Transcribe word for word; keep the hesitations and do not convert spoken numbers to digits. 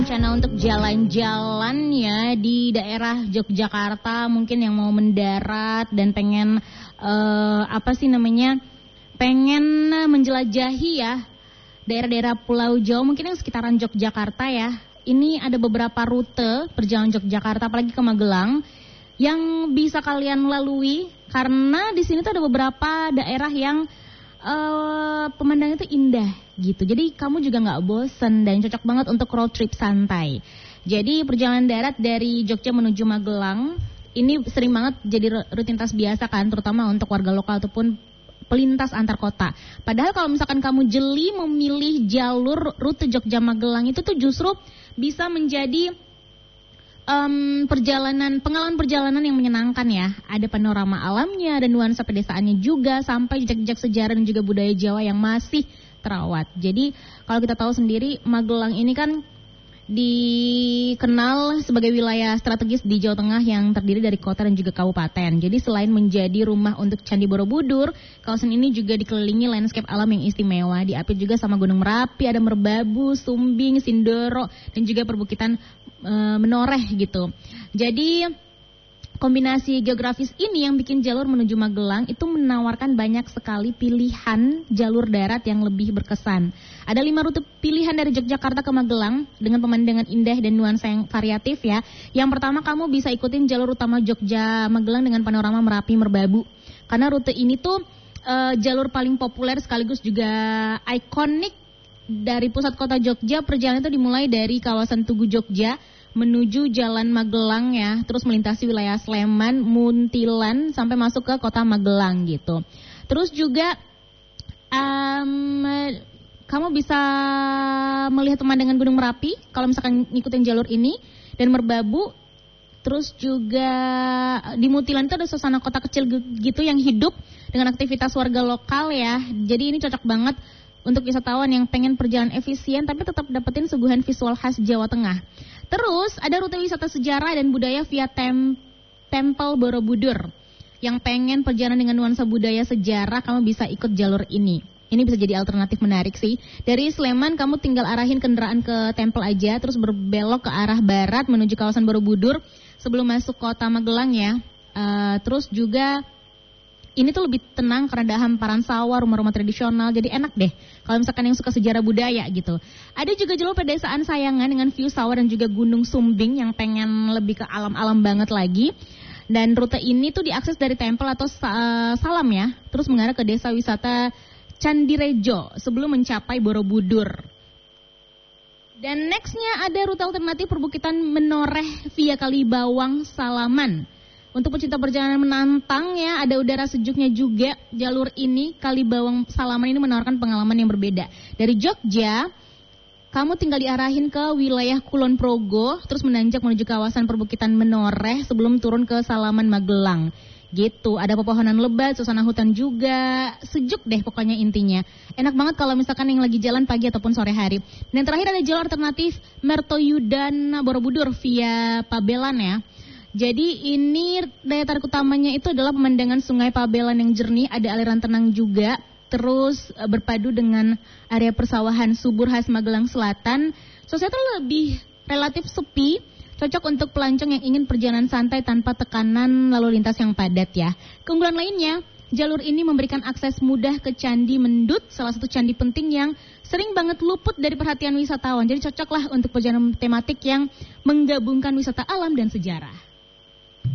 Rencana untuk jalan-jalan ya di daerah Yogyakarta, mungkin yang mau mendarat dan pengen uh, apa sih namanya, pengen menjelajahi ya daerah-daerah Pulau Jawa, mungkin yang sekitaran Yogyakarta ya. Ini ada beberapa rute perjalanan Yogyakarta, apalagi ke Magelang, yang bisa kalian lalui karena di sini tuh ada beberapa daerah yang Uh, pemandangan itu indah gitu. Jadi kamu juga nggak bosen dan cocok banget untuk road trip santai. Jadi perjalanan darat dari Jogja menuju Magelang ini sering banget jadi rutinitas biasa kan, terutama untuk warga lokal ataupun pelintas antar kota. Padahal kalau misalkan kamu jeli memilih jalur rute Jogja Magelang itu tuh justru bisa menjadi Um, perjalanan, pengalaman perjalanan yang menyenangkan ya. Ada panorama alamnya dan nuansa pedesaannya juga, sampai jejak-jejak sejarah dan juga budaya Jawa yang masih terawat. Jadi kalau kita tahu sendiri, Magelang ini kan dikenal sebagai wilayah strategis di Jawa Tengah yang terdiri dari kota dan juga kabupaten. Jadi selain menjadi rumah untuk Candi Borobudur, kawasan ini juga dikelilingi landscape alam yang istimewa. Diapit juga sama Gunung Merapi, ada Merbabu, Sumbing, Sindoro, dan juga perbukitan e, Menoreh gitu. Jadi kombinasi geografis ini yang bikin jalur menuju Magelang itu menawarkan banyak sekali pilihan jalur darat yang lebih berkesan. Ada lima rute pilihan dari Yogyakarta ke Magelang dengan pemandangan indah dan nuansa yang variatif ya. Yang pertama, kamu bisa ikutin jalur utama Jogja Magelang dengan panorama Merapi Merbabu. Karena rute ini tuh uh, jalur paling populer sekaligus juga ikonik dari pusat kota Jogja. Perjalanan itu dimulai dari kawasan Tugu Jogja menuju Jalan Magelang ya, terus melintasi wilayah Sleman, Muntilan sampai masuk ke kota Magelang gitu. Terus juga um, kamu bisa melihat pemandangan Gunung Merapi kalau misalkan ngikutin jalur ini, dan Merbabu. Terus juga di Muntilan itu ada suasana kota kecil gitu yang hidup dengan aktivitas warga lokal ya. Jadi ini cocok banget untuk wisatawan yang pengen perjalanan efisien tapi tetap dapetin suguhan visual khas Jawa Tengah. Terus ada rute wisata sejarah dan budaya via tem- Tempel Borobudur. Yang pengen perjalanan dengan nuansa budaya sejarah, kamu bisa ikut jalur ini. Ini bisa jadi alternatif menarik sih. Dari Sleman kamu tinggal arahin kendaraan ke tempel aja, terus berbelok ke arah barat menuju kawasan Borobudur sebelum masuk kota Magelang ya. Uh, terus juga ini tuh lebih tenang karena ada hamparan sawah, rumah-rumah tradisional, jadi enak deh kalau misalkan yang suka sejarah budaya gitu. Ada juga jalur pedesaan Sayangan dengan view sawah dan juga Gunung Sumbing yang pengen lebih ke alam-alam banget lagi. Dan rute ini tuh diakses dari tempel atau uh, salam ya, terus mengarah ke desa wisata Candirejo sebelum mencapai Borobudur. Dan nextnya ada rute alternatif perbukitan Menoreh via Kalibawang Salaman. Untuk pecinta perjalanan menantang ya, ada udara sejuknya juga. Jalur ini, Kalibawang Salaman ini menawarkan pengalaman yang berbeda. Dari Jogja, kamu tinggal diarahin ke wilayah Kulon Progo, terus menanjak menuju kawasan perbukitan Menoreh sebelum turun ke Salaman Magelang. Gitu, ada pepohonan lebat, suasana hutan juga, sejuk deh pokoknya intinya. Enak banget kalau misalkan yang lagi jalan pagi ataupun sore hari. Dan terakhir ada jalur alternatif Mertoyudan Borobudur via Pabelan ya. Jadi ini daya tarik utamanya itu adalah pemandangan Sungai Pabelan yang jernih, ada aliran tenang juga, terus berpadu dengan area persawahan subur khas Magelang Selatan. Suasana lebih relatif sepi, cocok untuk pelancong yang ingin perjalanan santai tanpa tekanan lalu lintas yang padat ya. Keunggulan lainnya, jalur ini memberikan akses mudah ke Candi Mendut, salah satu candi penting yang sering banget luput dari perhatian wisatawan. Jadi cocoklah untuk perjalanan tematik yang menggabungkan wisata alam dan sejarah.